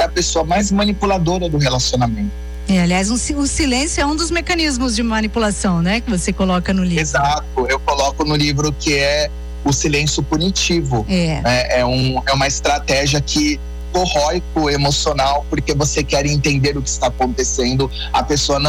é a pessoa mais manipuladora do relacionamento. Aliás, o silêncio é um dos mecanismos de manipulação, né? Que você coloca no livro. Exato, eu coloco no livro que é o silêncio punitivo. É uma estratégia que corrói o emocional, porque você quer entender o que está acontecendo, a pessoa